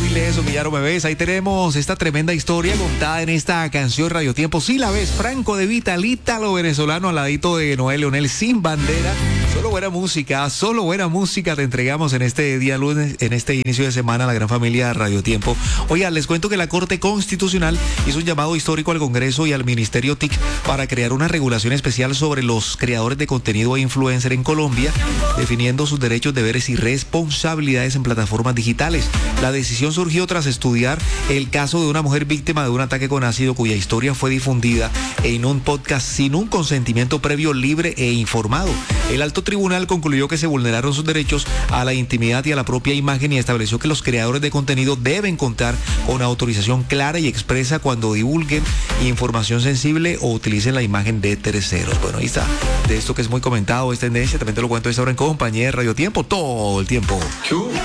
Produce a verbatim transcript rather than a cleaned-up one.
Miles o que ya no me ves. Ahí tenemos esta tremenda historia contada en esta canción Radio Tiempo. Si la ves, Franco De Vita, el ítalo venezolano al ladito de Noel Leonel, Sin Bandera. Solo buena música, solo buena música te entregamos en este día lunes, en este inicio de semana, a la gran familia Radio Tiempo. Oigan, les cuento que la Corte Constitucional hizo un llamado histórico al Congreso y al Ministerio T I C para crear una regulación especial sobre los creadores de contenido e influencer en Colombia, definiendo sus derechos, deberes y responsabilidades en plataformas digitales. La decisión surgió tras estudiar el caso de una mujer víctima de un ataque con ácido cuya historia fue difundida en un podcast sin un consentimiento previo, libre e informado. El alto tribunal concluyó que se vulneraron sus derechos a la intimidad y a la propia imagen y estableció que los creadores de contenido deben contar con autorización clara y expresa cuando divulguen información sensible o utilicen la imagen de terceros. Bueno, ahí está. De esto que es muy comentado, es tendencia, también te lo cuento a esta hora en compañía de Radio Tiempo, todo el tiempo.